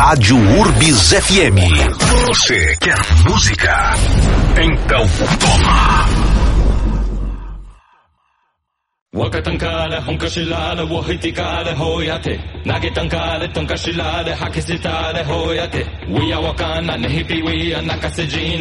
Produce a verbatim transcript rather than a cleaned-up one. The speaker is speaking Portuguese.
Rádio Urbis F M. Você quer música? Então toma! Wakatankale, honkashilale, wahitikale, hoyate. Nagitankale, tonkashilale, hakisitale, hoyate. We are wakana, nehipi, we are nakasejin.